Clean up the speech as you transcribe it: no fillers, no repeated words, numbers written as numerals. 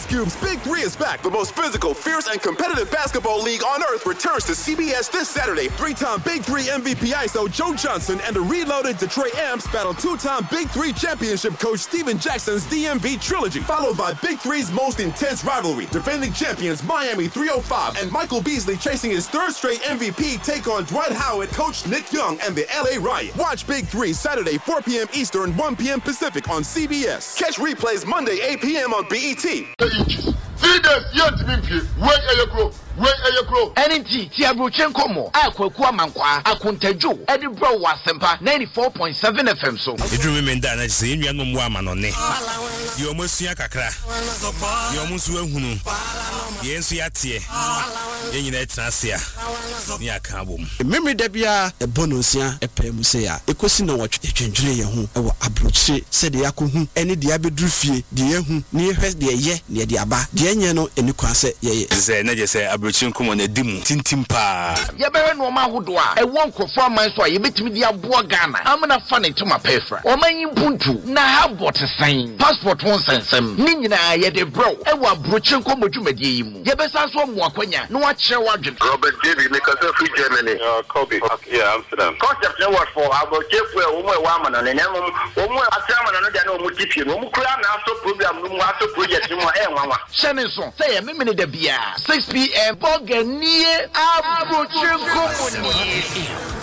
Cube's Big Three is back. The most physical, fierce, and competitive basketball league on earth returns to CBS this Saturday. Three-time Big Three MVP ISO Joe Johnson and the reloaded Detroit Amps battle two-time Big Three championship coach Steven Jackson's DMV trilogy, followed by Big Three's most intense rivalry. Defending champions Miami 305 and Michael Beasley chasing his third straight MVP take on Dwight Howard, coach Nick Young, and the LA Riot. Watch Big Three Saturday 4 p.m. Eastern, 1 p.m. Pacific on CBS. Catch replays Monday 8 p.m. on BET. 3 days, wait a year, NT Tiabuchenko mo akwaku amankwa akuntejo edibro wasempa 94.7 FM so edrumi menda na se enua no mo amanone ye omosua kakra ye omusu ehunu ye ensu yatie ye nyina etrasia ni aka bom memory da bia e bonosia epem se ya ekosi na wotwe etwendwere ye ho e wo abrochi se de yakohu ene de abeduru fie de yehu ni ehwe de ye ne de aba de enye no eni kwase ye ze na je se abrochi nkomo na dimu tintim pa ye bewe no ma hodo a e won krofo aman so a ye betimi de abo Ghana amna fa ne tuma pefra o man yimpuntu na ha botesan passport won sensem ni nyina ye de bro e wo abrochi nkomo dwumade yi mu ye besa so mo akwanya no wa kire wadwen Robert David because of Germany. Kobe. Okay, yeah, Amsterdam. Concept what for about Jeffrey, woman, and then Atama and no multiple. Na so program, no so project, no one. Shenison, say a minute de bia 6 p.m. Bogani Abrochi Company.